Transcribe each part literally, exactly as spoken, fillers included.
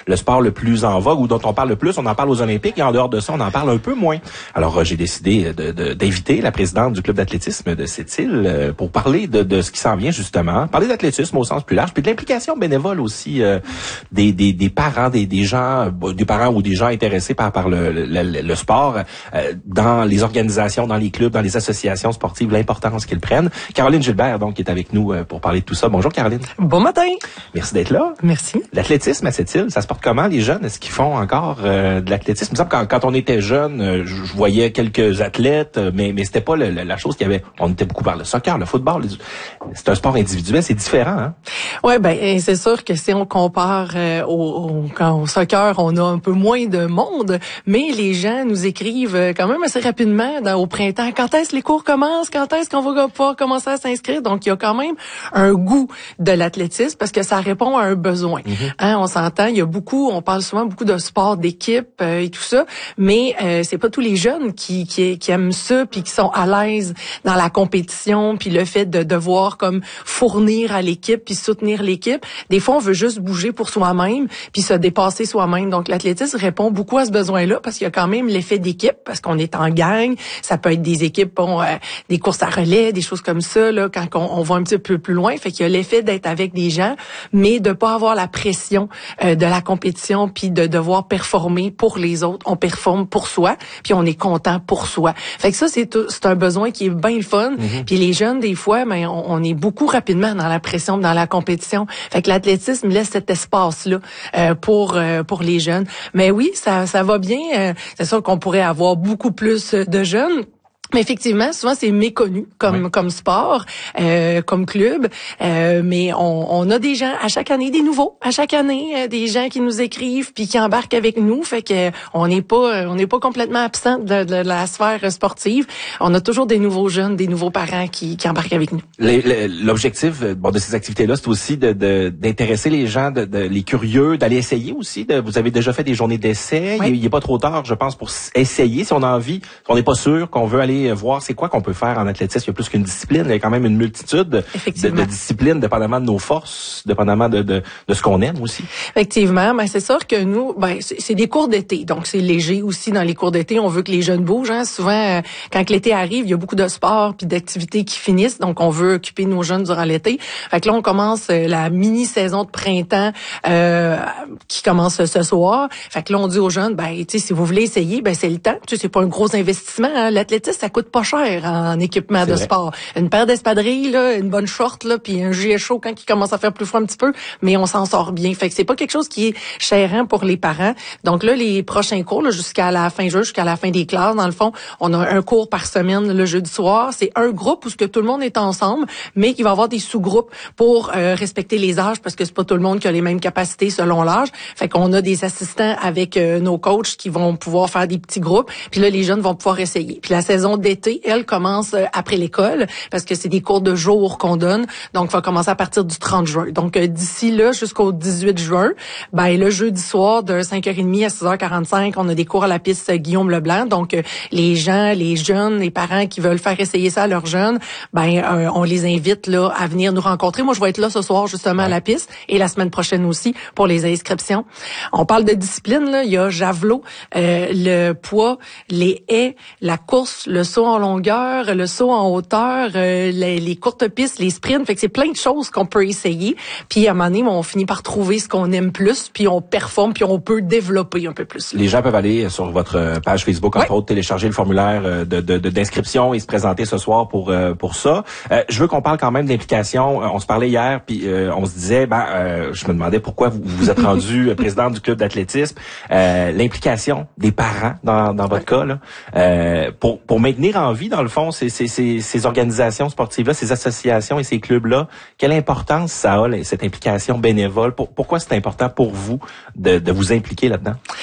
le sport le plus en vogue ou dont on parle le plus. On en parle aux Olympiques et en dehors de ça, on en parle un peu moins. Alors, euh, j'ai décidé de, de, d'inviter la présidente du club d'athlétisme de Sept-Îles euh, pour parler de, de ce qui s'en vient justement, parler d'athlétisme au sens plus large, puis de l'implication bénévole aussi euh, des, des, des parents, des, des gens, des parents ou des gens intéressés par, par le, le, le, le sport euh, dans les organisations, dans les clubs, dans les associations sportives, l'importance qu'ils prennent. Caroline Gilbert, donc, qui est avec nous euh, pour parler de tout ça. Bonjour, Caroline. Bon matin. Merci d'être là. Merci. L'athlétisme à Sept-Îles, ça se porte comment, les jeunes? Est-ce qu'ils font encore euh, de l'athlétisme? Il me semble quand, quand on était jeune, euh, je, je voyais quelques athlètes, euh, mais, mais c'était pas le, le, la chose qu'il y avait. On était beaucoup par le soccer, le football. Les, c'est un sport individuel, c'est différent, hein? Ouais, ben c'est sûr que si on compare euh, au, au, quand, au soccer, on a un peu moins de monde, mais les gens nous écrivent euh, quand même assez rapidement dans, au printemps. Quand est-ce que les cours commencent? Quand est-ce qu'on va pouvoir commencer à s'inscrire? Donc, il y a quand même un goût de l'athlétisme parce que ça répond à un besoin. Mm-hmm. Hein, on s'entend, il y a beaucoup, on parle souvent beaucoup de sport d'équipe euh, et tout ça, mais euh, c'est pas tous les jeunes qui, qui, qui aiment ça puis qui sont à l'aise dans la compétition puis le fait de devoir comme fournir à l'équipe puis soutenir l'équipe. Des fois, on veut juste bouger pour soi-même puis se dépasser soi-même. Donc, l'athlétisme répond beaucoup à ce besoin-là parce qu'il y a quand même l'effet d'équipe parce qu'on est en gang. Ça peut être des équipes, bon, euh, des courses à relais, des choses comme ça, là, quand on, on va un petit peu plus loin. Fait qu'il y a l'effet d'être avec des gens, mais de pas avoir la pression euh, de la compétition puis de devoir performer pour les autres. On performe pour soi puis on est content pour soi. Fait que ça, c'est, tout, c'est un besoin qui est bien le fun. Mm-hmm. Puis les jeunes, des fois, ben, on, on est beaucoup rapidement dans la pression, dans la compétition. Fait que l'athlétisme laisse cet espace-là euh, pour euh, pour les jeunes. Mais oui, ça ça va bien. Euh, c'est sûr qu'on pourrait avoir beaucoup plus de jeunes. Mais effectivement, souvent c'est méconnu comme oui. comme sport, euh, comme club. Euh, mais on, on a des gens à chaque année, des nouveaux, à chaque année, euh, des gens qui nous écrivent puis qui embarquent avec nous. Fait que on n'est pas on n'est pas complètement absent de, de la sphère sportive. On a toujours des nouveaux jeunes, des nouveaux parents qui, qui embarquent avec nous. L'objectif bon de ces activités-là, c'est aussi de, de d'intéresser les gens, de, de les curieux, d'aller essayer aussi. De, vous avez déjà fait des journées d'essai. Oui. Il n'est pas trop tard, je pense, pour essayer si on a envie, si on n'est pas sûr, qu'on veut aller voir c'est quoi qu'on peut faire en athlétisme. Il y a plus qu'une discipline, il y a quand même une multitude de, de disciplines, dépendamment de nos forces, dépendamment de, de, de ce qu'on aime aussi. Effectivement, ben c'est sûr que nous, ben c'est, c'est des cours d'été, donc c'est léger aussi dans les cours d'été. On veut que les jeunes bougent. Hein. Souvent, euh, quand l'été arrive, il y a beaucoup de sports puis d'activités qui finissent, donc on veut occuper nos jeunes durant l'été. Fait que là, on commence euh, la mini-saison de printemps euh, qui commence ce soir. Fait que là, on dit aux jeunes, ben tu sais, si vous voulez essayer, ben c'est le temps. Tu sais, c'est pas un gros investissement. Hein. L'athlétisme, ça coûte pas cher en équipement c'est de vrai. Sport. Une paire d'espadrilles, là, une bonne short, là, puis un gilet chaud quand il commence à faire plus froid un petit peu, mais on s'en sort bien. Fait que c'est pas quelque chose qui est chérant pour les parents. Donc là, les prochains cours, là, jusqu'à la fin juin, jusqu'à la fin des classes, dans le fond, on a un cours par semaine le jeudi soir. C'est un groupe où ce que tout le monde est ensemble, mais qu'il va y avoir des sous-groupes pour euh, respecter les âges parce que c'est pas tout le monde qui a les mêmes capacités selon l'âge. Fait qu'on a des assistants avec euh, nos coachs qui vont pouvoir faire des petits groupes. Puis là, les jeunes vont pouvoir essayer. Puis la saison d'été, elle commence après l'école parce que c'est des cours de jour qu'on donne. Donc, ça va commencer à partir du trente juin. Donc, d'ici là, jusqu'au dix-huit juin, ben le jeudi soir de cinq heures trente à six heures quarante-cinq, on a des cours à la piste Guillaume Leblanc. Donc, les gens, les jeunes, les parents qui veulent faire essayer ça à leurs jeunes, ben euh, on les invite là à venir nous rencontrer. Moi, je vais être là ce soir justement à la piste et la semaine prochaine aussi pour les inscriptions. On parle de discipline, là. Il y a javelot, euh, le poids, les haies, la course, le saut en longueur, le saut en hauteur, euh, les, les courtes pistes, les sprints. Fait que c'est plein de choses qu'on peut essayer. Puis à un moment donné, on finit par trouver ce qu'on aime plus, puis on performe, puis on peut développer un peu plus. Les gens peuvent aller sur votre page Facebook, entre ouais. autres, télécharger le formulaire de, de, de, d'inscription et se présenter ce soir pour pour ça. Euh, je veux qu'on parle quand même d'implication. On se parlait hier, puis euh, on se disait, ben, euh, je me demandais pourquoi vous vous êtes rendu présidente du club d'athlétisme. Euh, l'implication des parents dans, dans votre ouais. cas, là, euh, pour pour maintenir en vie, dans le fond, ces, ces, ces, ces organisations sportives-là, ces associations et ces clubs-là, quelle importance ça a, cette implication bénévole? Pour, pourquoi c'est important pour vous de, de vous impliquer là-dedans?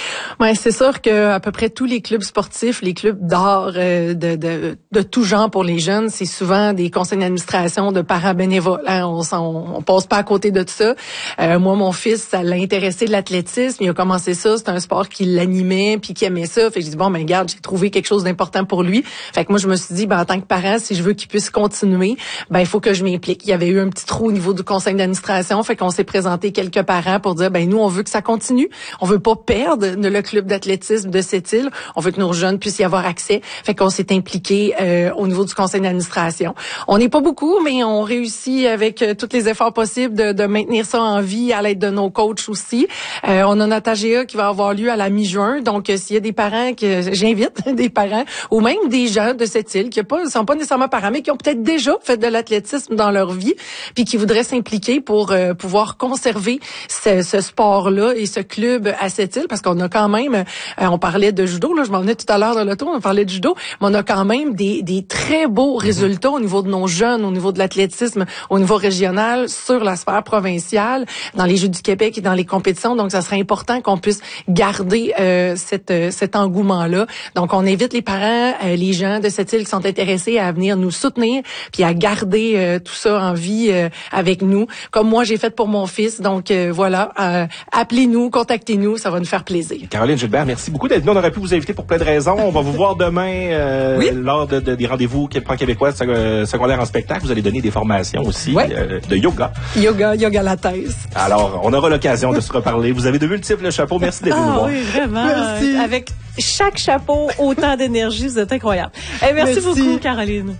Ouais, c'est sûr que à peu près tous les clubs sportifs, les clubs d'art euh, de, de de tout genre pour les jeunes, c'est souvent des conseils d'administration de parents bénévoles. Hein? On, on on passe pas à côté de tout ça. Euh, moi, mon fils, ça l'a intéressé de l'athlétisme. Il a commencé ça. C'est un sport qui l'animait puis qui aimait ça. Fait que je dis bon, ben regarde, j'ai trouvé quelque chose d'important pour lui. Fait que moi, je me suis dit, ben en tant que parent, si je veux qu'il puisse continuer, ben il faut que je m'implique. Il y avait eu un petit trou au niveau du conseil d'administration. Fait qu'on s'est présenté quelques parents pour dire, ben nous, on veut que ça continue. On veut pas perdre le club d'athlétisme de Sept-Îles. On veut que nos jeunes puissent y avoir accès. Fait qu'on s'est impliqué euh, au niveau du conseil d'administration. On n'est pas beaucoup, mais on réussit avec euh, tous les efforts possibles de, de maintenir ça en vie à l'aide de nos coachs aussi. Euh, on a notre A G A qui va avoir lieu à la mi-juin. Donc, euh, s'il y a des parents que j'invite, des parents ou même des gens de Sept-Îles qui ne sont pas nécessairement parents, mais qui ont peut-être déjà fait de l'athlétisme dans leur vie, puis qui voudraient s'impliquer pour euh, pouvoir conserver ce, ce sport-là et ce club à Sept-Îles, parce qu'on a quand même, euh, on parlait de judo, là, je m'en venais tout à l'heure de l'auto, on parlait de judo, mais on a quand même des, des très beaux résultats au niveau de nos jeunes, au niveau de l'athlétisme, au niveau régional, sur la sphère provinciale, dans les Jeux du Québec et dans les compétitions. Donc, ça serait important qu'on puisse garder euh, cette, euh, cet engouement-là. Donc, on invite les parents, euh, les gens de cette île qui sont intéressés à venir nous soutenir, puis à garder euh, tout ça en vie euh, avec nous, comme moi j'ai fait pour mon fils. Donc, euh, voilà, euh, appelez-nous, contactez-nous, ça va nous faire plaisir. Caroline Gilbert, merci beaucoup d'être venue. On aurait pu vous inviter pour plein de raisons. On va vous voir demain euh, oui. lors de, de, des rendez-vous Plan québécois secondaire en spectacle. Vous allez donner des formations aussi ouais. euh, de yoga. Yoga, yoga à la thèse. Alors, on aura l'occasion de se reparler. Vous avez de multiples chapeaux. Merci d'être venu nous ah, voir. Oui, vraiment. Merci. Avec chaque chapeau, autant d'énergie, vous êtes incroyable. Eh, merci, merci beaucoup, Caroline.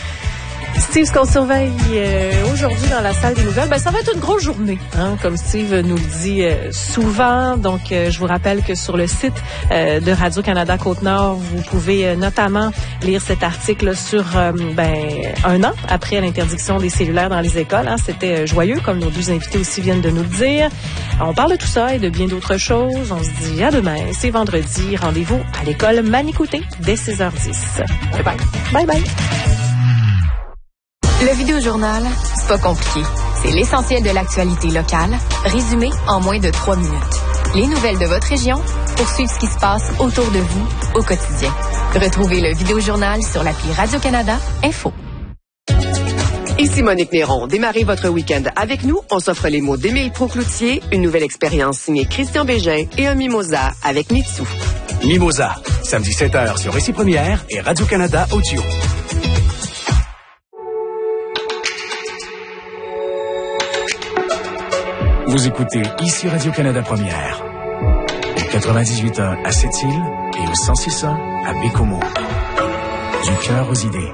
Steve, ce qu'on surveille euh, aujourd'hui dans la salle des nouvelles, ben ça va être une grosse journée, hein, comme Steve nous le dit euh, souvent. Donc, euh, je vous rappelle que sur le site euh, de Radio-Canada Côte-Nord, vous pouvez euh, notamment lire cet article sur euh, ben un an après l'interdiction des cellulaires dans les écoles. Hein. C'était euh, joyeux, comme nos deux invités aussi viennent de nous le dire. On parle de tout ça et de bien d'autres choses. On se dit à demain. C'est vendredi. Rendez-vous à l'école Manicouté dès six heures dix. Bye bye. Bye bye. Le Vidéojournal, c'est pas compliqué. C'est l'essentiel de l'actualité locale, résumé en moins de trois minutes. Les nouvelles de votre région pour suivre ce qui se passe autour de vous au quotidien. Retrouvez le Vidéojournal sur l'appli Radio-Canada Info. Ici Monique Néron. Démarrez votre week-end avec nous. On s'offre les mots d'Émile Proucloutier, une nouvelle expérience signée Christian Bégin et un mimosa avec Mitsu. Mimosa, samedi sept heures sur Récit Première et Radio-Canada Audio. Vous écoutez ici Radio-Canada Première. Au quatre-vingt-dix-huit ans à Sept-Îles et au cent six ans à Bécomo. Du cœur aux idées.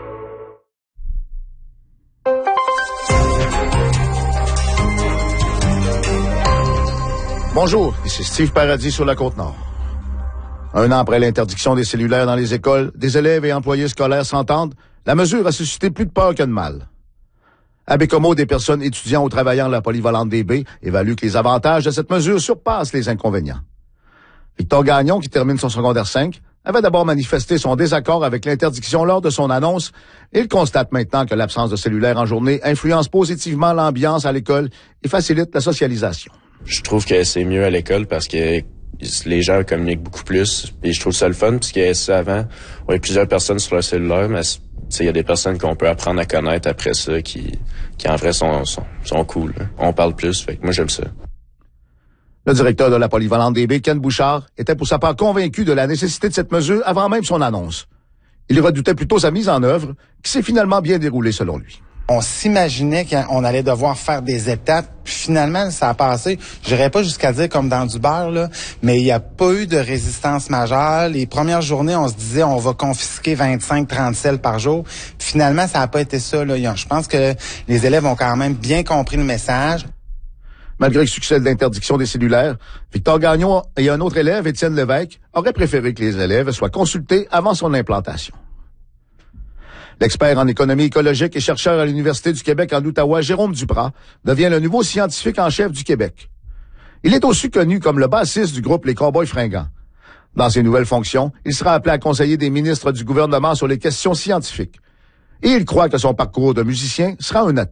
Bonjour, ici Steve Paradis sur la Côte-Nord. Un an après l'interdiction des cellulaires dans les écoles, des élèves et employés scolaires s'entendent, la mesure a suscité plus de peur que de mal. À Bécomo, des personnes étudiant ou travaillant à la polyvalente D B évaluent que les avantages de cette mesure surpassent les inconvénients. Victor Gagnon, qui termine son secondaire cinq, avait d'abord manifesté son désaccord avec l'interdiction lors de son annonce et il constate maintenant que l'absence de cellulaire en journée influence positivement l'ambiance à l'école et facilite la socialisation. Je trouve que c'est mieux à l'école parce que les gens communiquent beaucoup plus et je trouve ça le fun parce que ça avant, on a plusieurs personnes sur leur cellulaire, mais il y a des personnes qu'on peut apprendre à connaître après ça qui, qui en vrai sont, sont, sont cool. Hein. On parle plus, fait que moi j'aime ça. Le directeur de la polyvalente D B, Ken Bouchard, était pour sa part convaincu de la nécessité de cette mesure avant même son annonce. Il redoutait plutôt sa mise en œuvre, qui s'est finalement bien déroulée selon lui. On s'imaginait qu'on allait devoir faire des étapes, puis finalement, ça a passé, je dirais pas jusqu'à dire comme dans du beurre, là, mais il n'y a pas eu de résistance majeure. Les premières journées, on se disait, on va confisquer vingt-cinq trente selles par jour. Puis finalement, ça n'a pas été ça, là. Je pense que les élèves ont quand même bien compris le message. Malgré le succès de l'interdiction des cellulaires, Victor Gagnon et un autre élève, Étienne Lévesque, auraient préféré que les élèves soient consultés avant son implantation. L'expert en économie écologique et chercheur à l'Université du Québec en Outaouais, Jérôme Duprat, devient le nouveau scientifique en chef du Québec. Il est aussi connu comme le bassiste du groupe Les Cowboys Fringants. Dans ses nouvelles fonctions, il sera appelé à conseiller des ministres du gouvernement sur les questions scientifiques. Et il croit que son parcours de musicien sera un atout.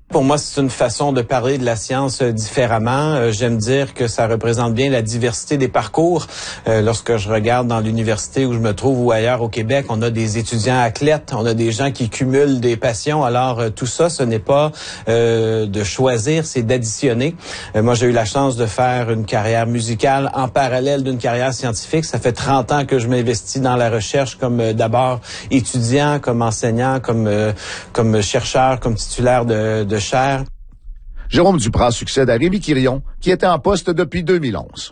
Pour moi, c'est une façon de parler de la science différemment. Euh, j'aime dire que ça représente bien la diversité des parcours. Euh, lorsque je regarde dans l'université où je me trouve ou ailleurs au Québec, on a des étudiants athlètes, on a des gens qui cumulent des passions. Alors, euh, tout ça, ce n'est pas euh, de choisir, c'est d'additionner. Euh, moi, j'ai eu la chance de faire une carrière musicale en parallèle d'une carrière scientifique. Ça fait trente ans que je m'investis dans la recherche comme euh, d'abord étudiant, comme enseignant, comme euh, comme chercheur, comme titulaire de, de chaire. Jérôme Duprat succède à Rémi Quirion, qui était en poste depuis deux mille onze.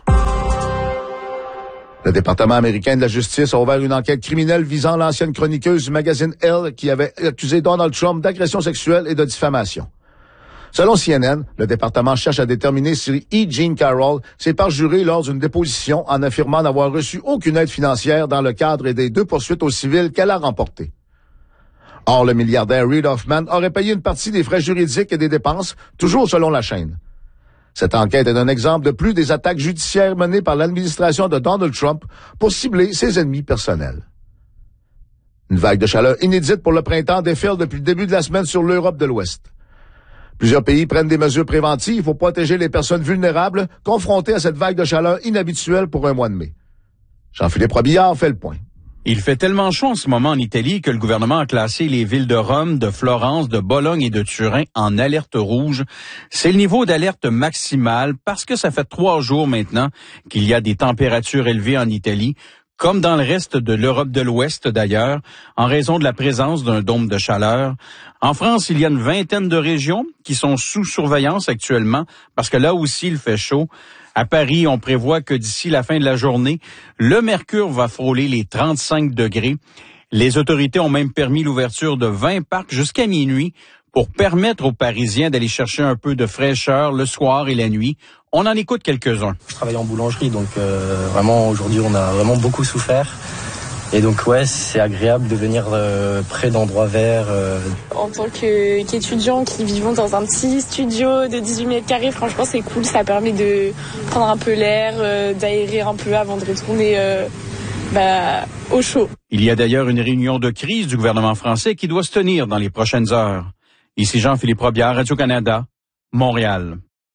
Le département américain de la justice a ouvert une enquête criminelle visant l'ancienne chroniqueuse du magazine Elle qui avait accusé Donald Trump d'agression sexuelle et de diffamation. Selon C N N, le département cherche à déterminer si E. Jean Carroll s'est parjuré lors d'une déposition en affirmant n'avoir reçu aucune aide financière dans le cadre des deux poursuites au civil qu'elle a remportées. Or, le milliardaire Reid Hoffman aurait payé une partie des frais juridiques et des dépenses, toujours selon la chaîne. Cette enquête est un exemple de plus des attaques judiciaires menées par l'administration de Donald Trump pour cibler ses ennemis personnels. Une vague de chaleur inédite pour le printemps défile depuis le début de la semaine sur l'Europe de l'Ouest. Plusieurs pays prennent des mesures préventives pour protéger les personnes vulnérables confrontées à cette vague de chaleur inhabituelle pour un mois de mai. Jean-Philippe Robillard fait le point. Il fait tellement chaud en ce moment en Italie que le gouvernement a classé les villes de Rome, de Florence, de Bologne et de Turin en alerte rouge. C'est le niveau d'alerte maximale parce que ça fait trois jours maintenant qu'il y a des températures élevées en Italie, comme dans le reste de l'Europe de l'Ouest d'ailleurs, en raison de la présence d'un dôme de chaleur. En France, il y a une vingtaine de régions qui sont sous surveillance actuellement parce que là aussi il fait chaud. À Paris, on prévoit que d'ici la fin de la journée, le mercure va frôler les trente-cinq degrés. Les autorités ont même permis l'ouverture de vingt parcs jusqu'à minuit pour permettre aux Parisiens d'aller chercher un peu de fraîcheur le soir et la nuit. On en écoute quelques-uns. Je travaille en boulangerie, donc euh, vraiment aujourd'hui on a vraiment beaucoup souffert. Et donc ouais, c'est agréable de venir euh, près d'endroits verts. Euh. En tant que, qu'étudiant qui vivons dans un petit studio de dix-huit mètres carrés, franchement c'est cool, ça permet de prendre un peu l'air, euh, d'aérer un peu avant de retourner euh, bah, au chaud. Il y a d'ailleurs une réunion de crise du gouvernement français qui doit se tenir dans les prochaines heures. Ici Jean-Philippe Robillard, Radio-Canada, Montréal.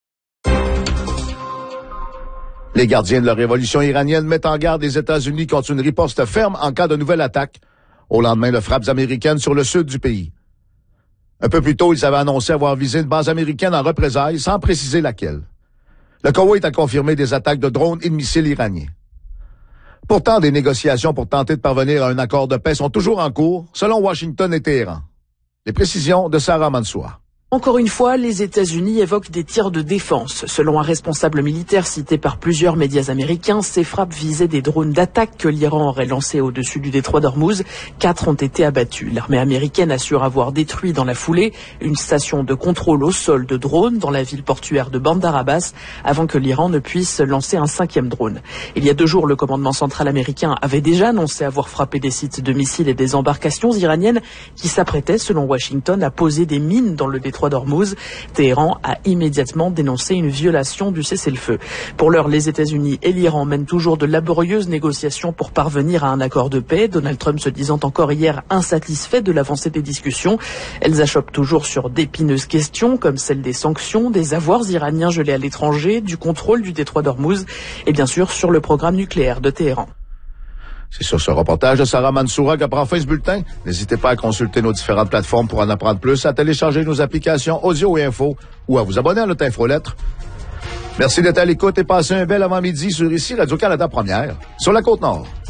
Les gardiens de la révolution iranienne mettent en garde les États-Unis contre une riposte ferme en cas de nouvelle attaque, au lendemain de frappes américaines sur le sud du pays. Un peu plus tôt, ils avaient annoncé avoir visé une base américaine en représailles, sans préciser laquelle. Le Koweït a confirmé des attaques de drones et de missiles iraniens. Pourtant, des négociations pour tenter de parvenir à un accord de paix sont toujours en cours, selon Washington et Téhéran. Les précisions de Sarah Mansour. Encore une fois, les États-Unis évoquent des tirs de défense. Selon un responsable militaire cité par plusieurs médias américains, ces frappes visaient des drones d'attaque que l'Iran aurait lancés au-dessus du détroit d'Ormuz. Quatre ont été abattus. L'armée américaine assure avoir détruit dans la foulée une station de contrôle au sol de drones dans la ville portuaire de Bandar Abbas avant que l'Iran ne puisse lancer un cinquième drone. Il y a deux jours, le commandement central américain avait déjà annoncé avoir frappé des sites de missiles et des embarcations iraniennes qui s'apprêtaient, selon Washington, à poser des mines dans le détroit d'Ormuz. Téhéran a immédiatement dénoncé une violation du cessez-le-feu. Pour l'heure, les États-Unis et l'Iran mènent toujours de laborieuses négociations pour parvenir à un accord de paix. Donald Trump se disant encore hier insatisfait de l'avancée des discussions. Elles achoppent toujours sur d'épineuses questions comme celle des sanctions, des avoirs iraniens gelés à l'étranger, du contrôle du détroit d'Ormuz et bien sûr sur le programme nucléaire de Téhéran. C'est sur ce reportage de Sarah Mansoura que prend fin ce bulletin. N'hésitez pas à consulter nos différentes plateformes pour en apprendre plus, à télécharger nos applications audio et info ou à vous abonner à notre infolettre. Merci d'être à l'écoute et passez un bel avant-midi sur ici Radio-Canada Première, sur la Côte-Nord.